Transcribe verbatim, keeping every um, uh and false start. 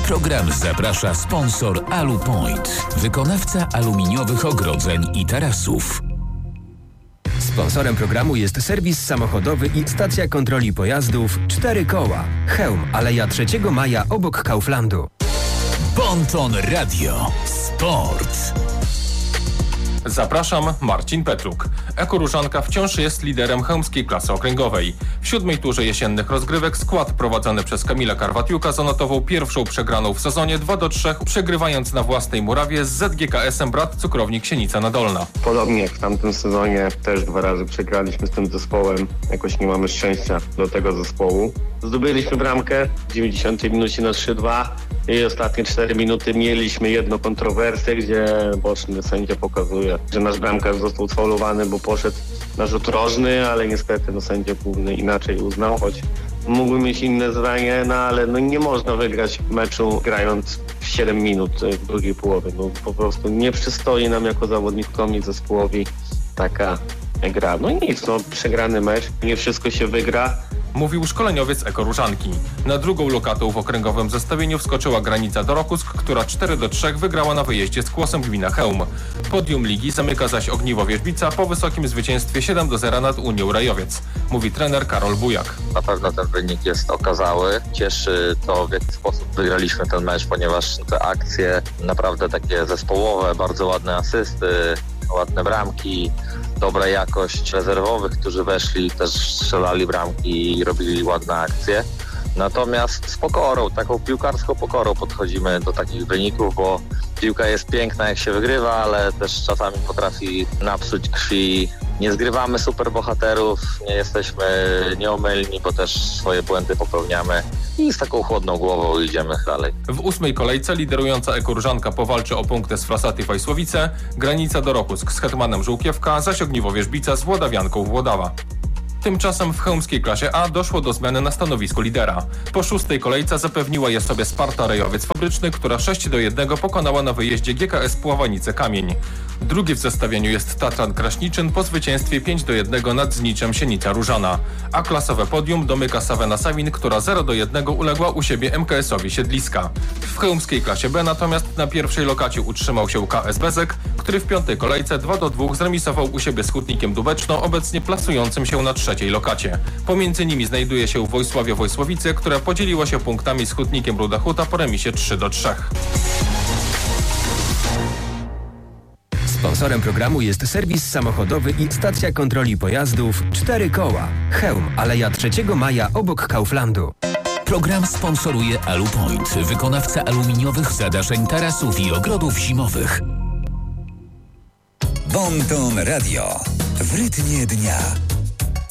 program zaprasza sponsor Alupoint, wykonawca aluminiowych ogrodzeń i tarasów. Sponsorem programu jest serwis samochodowy i stacja kontroli pojazdów Cztery Koła. Chełm, Aleja trzeciego maja obok Kauflandu. Bonton Radio. Sport. Zapraszam, Marcin Petruk. Ekoróżanka wciąż jest liderem chełmskiej klasy okręgowej. W siódmej turze jesiennych rozgrywek skład prowadzony przez Kamila Karwatiuka zanotował pierwszą przegraną w sezonie dwa do trzech, przegrywając na własnej murawie z Z G K S-em Brat Cukrownik Sienica Nadolna. Podobnie jak w tamtym sezonie też dwa razy przegraliśmy z tym zespołem. Jakoś nie mamy szczęścia do tego zespołu. Zdobyliśmy bramkę w dziewięćdziesiątej minucie na trzy dwa i ostatnie cztery minuty mieliśmy jedną kontrowersję, gdzie boczny sędzia pokazuje, że nasz bramkarz został sfaulowany, bo poszedł na rzut rożny, ale niestety no, sędzia główny inaczej uznał, choć mógłby mieć inne zdanie, no ale no, nie można wygrać meczu grając w siedem minut w drugiej połowie. No, po prostu nie przystoi nam jako zawodnikom i zespołowi taka gra. No i nic, no, przegrany mecz, nie wszystko się wygra. Mówił szkoleniowiec Ekoróżanki. Na drugą lokatą w okręgowym zestawieniu wskoczyła Granica Dorokusk, która cztery do trzech wygrała na wyjeździe z Kłosem gmina Chełm. Podium ligi zamyka zaś Ogniwo Wierzbica po wysokim zwycięstwie siedem do zera nad Unią Rajowiec. Mówi trener Karol Bujak. Na pewno ten wynik jest okazały. Cieszy to, w jaki sposób wygraliśmy ten mecz, ponieważ te akcje naprawdę takie zespołowe, bardzo ładne asysty, ładne bramki, dobra jakość rezerwowych, którzy weszli, też strzelali bramki i robili ładne akcje. Natomiast z pokorą, taką piłkarską pokorą podchodzimy do takich wyników, bo piłka jest piękna jak się wygrywa, ale też czasami potrafi napsuć krwi. Nie zgrywamy super bohaterów, nie jesteśmy nieomylni, bo też swoje błędy popełniamy i z taką chłodną głową idziemy dalej. W ósmej kolejce liderująca Ekoróżanka powalczy o punkty z Frasaty Wajsłowice, Granica Dorokusk z Hetmanem Żółkiewka, zaś Ogniwo Wierzbica z Włodawianką Włodawa. Tymczasem w chełmskiej klasie A doszło do zmiany na stanowisku lidera. Po szóstej kolejce zapewniła je sobie Sparta Rejowiec Fabryczny, która sześć do jednego pokonała na wyjeździe G K S Puławanice Kamień. Drugi w zestawieniu jest Tatran Kraśniczyn po zwycięstwie pięć do jednego nad Zniczem Sienica Różana. A klasowe podium domyka Sawena Sawin, która zero do jednego uległa u siebie M K S-owi Siedliska. W chełmskiej klasie B natomiast na pierwszej lokacie utrzymał się K S Bezek, który w piątej kolejce dwa do dwóch zremisował u siebie z Hutnikiem Dubeczno, obecnie plasującym się na trzeciej lokacie. Pomiędzy nimi znajduje się Wojsławia Wojsłowice, która podzieliła się punktami z Hutnikiem Ruda Huta po remisie trzy do trzech. Sponsorem programu jest serwis samochodowy i stacja kontroli pojazdów Cztery Koła. Chełm, Aleja trzeciego maja obok Kauflandu. Program sponsoruje Alupoint, wykonawca aluminiowych zadaszeń tarasów i ogrodów zimowych. Bonton Radio. W rytmie dnia.